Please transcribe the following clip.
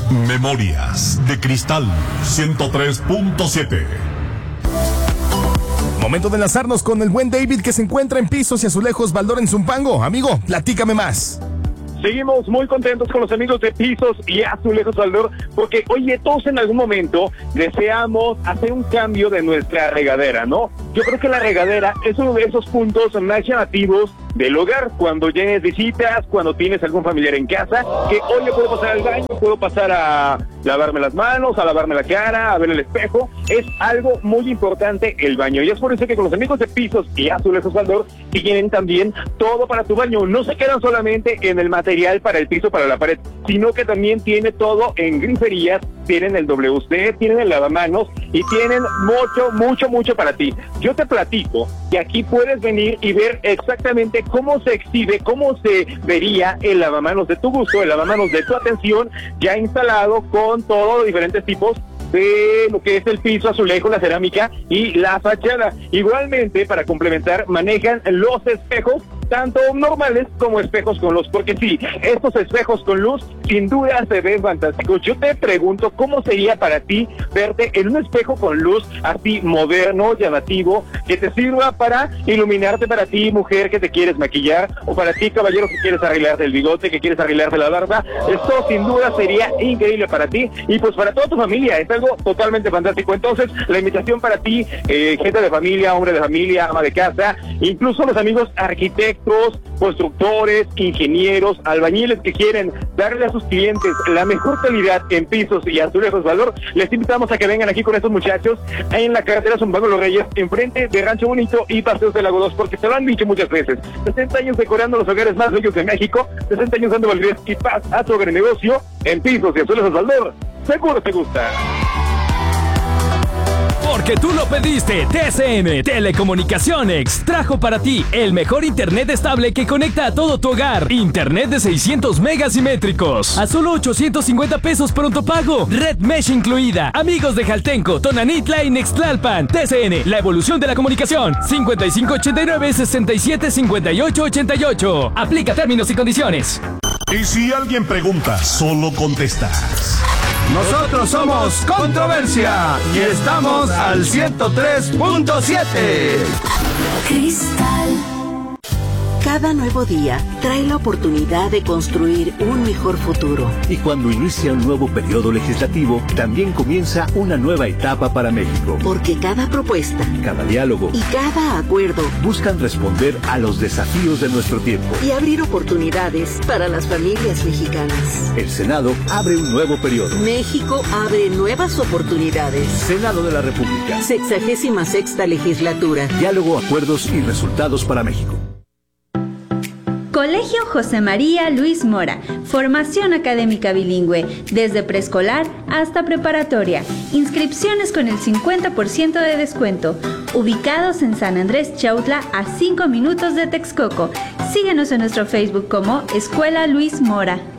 Memorias de Cristal 103.7. Momento de enlazarnos con el buen David, que se encuentra en Pisos y Azulejos Baldor en Zumpango. Amigo, platícame más. Seguimos muy contentos con los amigos de Pisos y Azulejos Baldor, porque oye, todos en algún momento deseamos hacer un cambio de nuestra regadera, ¿no? Yo creo que la regadera es uno de esos puntos más llamativos del hogar, cuando tienes visitas, cuando tienes algún familiar en casa, que oye, puedo pasar al baño, puedo pasar a lavarme las manos, a lavarme la cara, a ver el espejo. Es algo muy importante el baño, y es por eso que con los amigos de Pisos y Azulejos Baldor tienen también todo para tu baño. No se quedan solamente en el material para el piso, para la pared, sino que también tiene todo en griferías. Tienen el WC, tienen el lavamanos y tienen mucho para ti. Yo te platico que aquí puedes venir y ver exactamente cómo se exhibe, cómo se vería el lavamanos de tu gusto, el lavamanos de tu atención, ya instalado con todos los diferentes tipos de lo que es el piso, azulejo, la cerámica y la fachada. Igualmente, para complementar, manejan los espejos, tanto normales como espejos con luz, porque sí, estos espejos con luz sin duda se ven fantásticos. Yo te pregunto, ¿cómo sería para ti verte en un espejo con luz así moderno, llamativo, que te sirva para iluminarte, para ti, mujer, que te quieres maquillar, o para ti, caballero, que quieres arreglarte el bigote, que quieres arreglarte la barba? Esto sin duda sería increíble para ti y pues para toda tu familia. Es algo totalmente fantástico. Entonces, la invitación para ti, gente de familia, hombre de familia, ama de casa, incluso los amigos arquitectos, constructores, ingenieros, albañiles que quieren darle a sus clientes la mejor calidad en Pisos y Azulejos Baldor, les invitamos a que vengan aquí con estos muchachos en la carretera Zumpango Los Reyes, enfrente de Rancho Bonito y Paseos del Lago 2, porque se lo han dicho muchas veces. 60 años decorando los hogares más bellos de México, 60 años dando validez y paz a tu negocio en Pisos y Azulejos Baldor. Seguro te gusta. Porque tú lo pediste, TCM Telecomunicaciones trajo para ti el mejor internet estable que conecta a todo tu hogar. Internet de 600 megas simétricos a solo 850 pesos pronto pago. Red Mesh incluida. Amigos de Jaltenco, Tonanitla y Nextlalpan. TCN, la evolución de la comunicación. 5589-675888. Aplica términos y condiciones. Y si alguien pregunta, solo contestas. Nosotros somos Controversia y estamos al 103.7. Cristal. Cada nuevo día trae la oportunidad de construir un mejor futuro. Y cuando inicia un nuevo periodo legislativo, también comienza una nueva etapa para México. Porque cada propuesta, cada diálogo y cada acuerdo buscan responder a los desafíos de nuestro tiempo y abrir oportunidades para las familias mexicanas. El Senado abre un nuevo periodo. México abre nuevas oportunidades. Senado de la República. 66ª legislatura. Diálogo, acuerdos y resultados para México. Colegio José María Luis Mora, formación académica bilingüe, desde preescolar hasta preparatoria, inscripciones con el 50% de descuento, ubicados en San Andrés Chautla a 5 minutos de Texcoco. Síguenos en nuestro Facebook como Escuela Luis Mora.